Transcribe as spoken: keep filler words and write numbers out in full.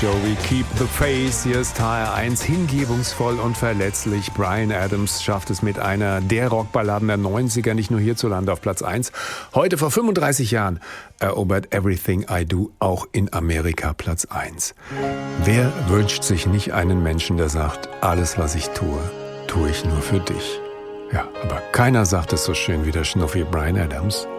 Jovi, Keep the Faith. Hier ist H R eins, hingebungsvoll und verletzlich. Bryan Adams schafft es mit einer der Rockballaden der neunziger nicht nur hierzulande auf Platz eins. Heute vor fünfunddreißig Jahren erobert Everything I Do auch in Amerika Platz eins. Wer wünscht sich nicht einen Menschen, der sagt, alles was ich tue, tue ich nur für dich. Ja, aber keiner sagt es so schön wie der Schnuffi Bryan Adams.